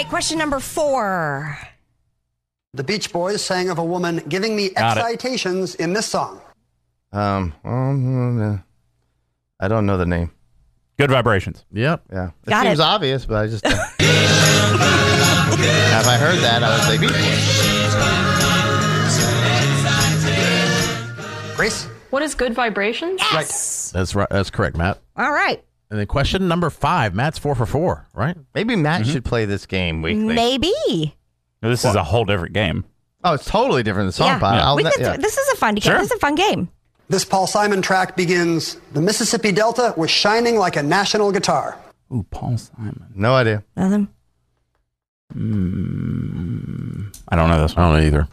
question number 4. The Beach Boys sang of a woman giving me excitations in this song. I don't know the name. Good Vibrations. Yep. Yeah. It Got seems it. obvious, but I just... If I heard that, I would say Beach Boys. Grace? What is Good Vibrations? Yes. That's right. That's correct, Matt. All right. And then question number 5. Matt's 4 for 4, right? Maybe Matt should play this game weekly. Maybe. This is a whole different game. Oh, it's totally different than song pop. Yeah. This is a fun game. Sure. This is a fun game. This Paul Simon track begins, the Mississippi Delta was shining like a national guitar. Ooh, Paul Simon. No idea. Nothing. I don't know this I one. don't know either.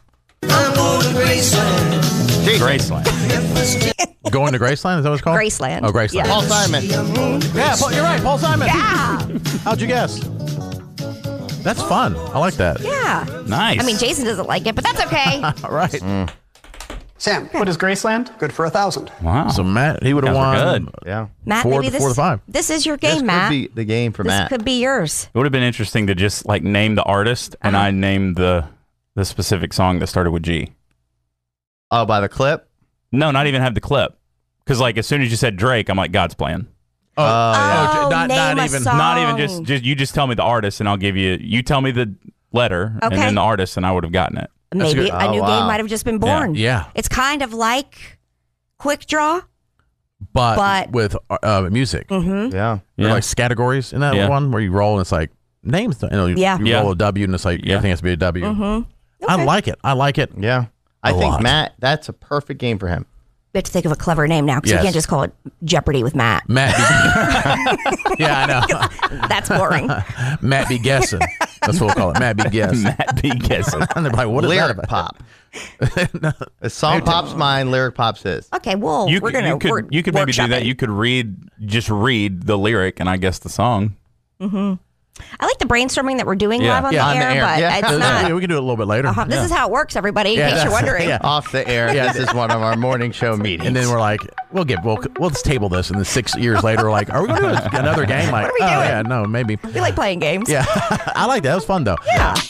Graceland. Going to Graceland? Is that what it's called? Graceland. Oh, Graceland. Yeah. Paul Simon. Yeah, you're right. Paul Simon. Yeah. How'd you guess? That's fun. I like that. Yeah. Nice. I mean, Jason doesn't like it, but that's okay. All right. Sam, What is Graceland? good for 1,000. Wow. So Matt, he would have Guys were won. good. Yeah. Matt, 4 maybe to 4 to 5. this is your This game, could Matt. be the game for This Matt. could be yours. It would have been interesting to just like name the artist and I named the specific song that started with G. Oh, by the clip? No, not even have the clip. Because like as soon as you said Drake, I'm like, God's Playing. Oh, yeah. Oh, not name a even- song. Not even just you just tell me the artist and I'll give you tell me the letter and Okay. then the artist and I would have gotten it. Maybe good. a new Oh, game wow. might have just been born. Yeah. It's kind of like Quick Draw. But with music. Mm-hmm. Yeah. There Yeah. are like categories in that Yeah. one where you roll and it's like names. You know, you Yeah. you Yeah. roll a W and it's like Yeah. everything has to be a W. Mm-hmm. I like it. I like it. Yeah. I A think lot. Matt, that's a perfect game for him. We have to think of a clever name now because Yes. you can't just call it Jeopardy with Matt. Matt be, yeah, I know. That's boring. Matt be guessing. That's what we'll call it. Matt be guessing. Matt B. guessing. And they're like, what is Lyric that about? pop. A song pops mine, lyric pops his. Okay, well, You we're could, gonna you could, you could maybe do workshop that. it. You could read the lyric and I guess the song. I like the brainstorming that we're doing Yeah. live on, Yeah. the, On the air, air. but Yeah. it's Yeah, not. we can do it a little bit later. This is how it works, everybody. In Yeah, case you're that's- wondering. yeah. Off the air, this is one of our morning show meetings. And then we're like, we'll just table this. And then 6 years later, we're like, are we going to do another game? Like, What are we oh, doing? yeah, no, maybe. We like playing games. Yeah. I like that. It was fun, though. Yeah.